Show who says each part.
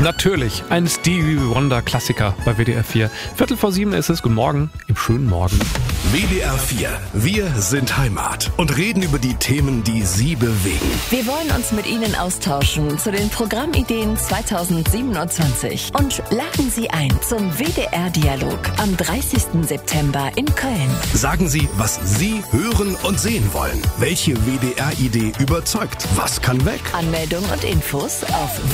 Speaker 1: Natürlich, ein Stevie Wonder Klassiker bei WDR 4. 6:45 ist es. Guten Morgen, im schönen Morgen.
Speaker 2: WDR 4, wir sind Heimat und reden über die Themen, die Sie bewegen.
Speaker 3: Wir wollen uns mit Ihnen austauschen zu den Programmideen 2027 und laden Sie ein zum WDR-Dialog am 30. September in Köln.
Speaker 2: Sagen Sie, was Sie hören und sehen wollen. Welche WDR-Idee überzeugt? Was kann weg?
Speaker 3: Anmeldung und Infos auf